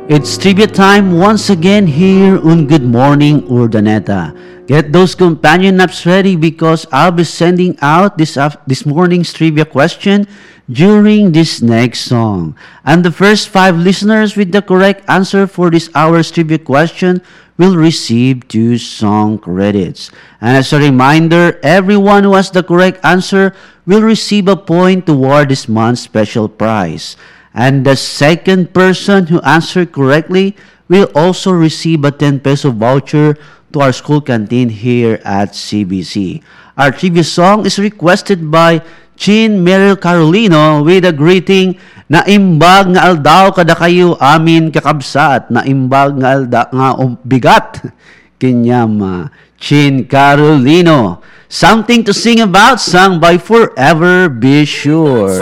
It's trivia time once again here on Good Morning Urdaneta. Get those companion apps ready because I'll be sending out this morning's trivia question during this next song. And the first five listeners with the correct answer for this hour's trivia question will receive two song credits. And as a reminder, everyone who has the correct answer will receive a point toward this month's special prize. And the second person who answered correctly will also receive a 10 peso voucher to our school canteen here at CBC. Our trivia song is requested by Chin Meryl Carolino with a greeting, Naimbag nga aldaw kada kayo amin kakabsat, naimbag nga alda nga bigat. Kinyama, Chin Carolino. Something to sing about, sung by Forever Be Sure.